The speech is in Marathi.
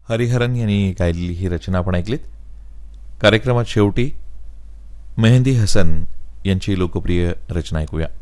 हरिहरन यांनी गायलेली ही रचना आपण ऐकलीत. कार्यक्रमात शेवटी मेहंदी हसन यांची लोकप्रिय रचना ऐकूया.